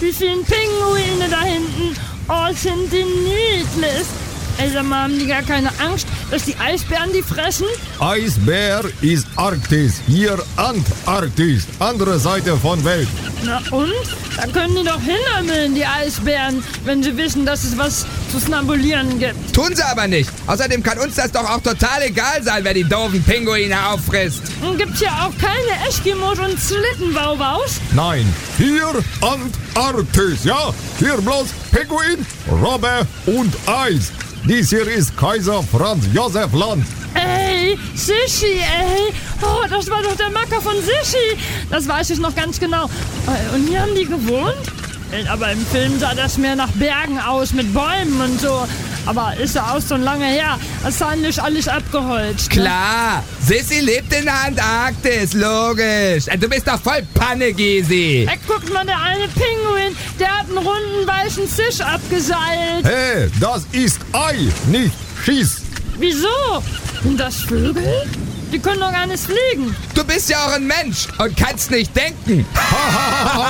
wie vielen Pinguine da hinten. Oh, sind die niedlich. Ey, sag mal, haben die gar keine Angst, dass die Eisbären die fressen? Eisbär ist Arktis, hier Antarktis, andere Seite von Welt. Na und? Da können die doch hinammeln, die Eisbären, wenn sie wissen, dass es was zu snabulieren gibt. Tun sie aber nicht. Außerdem kann uns das doch auch total egal sein, wer die doofen Pinguine auffrisst. Und gibt's ja auch keine Eskimos und Schlittenwauwaus? Nein, hier Antarktis, ja, hier bloß Pinguin, Robbe und Eis. Dies hier ist Kaiser Franz Josef Land. Ey, Sishi, ey. Oh, das war doch der Macker von Sishi. Das weiß ich noch ganz genau. Und hier haben die gewohnt? Aber im Film sah das mehr nach Bergen aus mit Bäumen und so. Aber ist ja auch so lange her. Das ist nicht alles abgeholzt. Ne? Klar, Sissi lebt in der Antarktis, logisch. Du bist doch voll Panne, Gysi. Ey, guckt mal, der eine Pinguin, der hat einen runden weißen Fisch abgeseilt. Hey, das ist Ei, nicht Schieß. Wieso? Sind das Vögel? Die können doch gar nicht fliegen. Du bist ja auch ein Mensch und kannst nicht denken.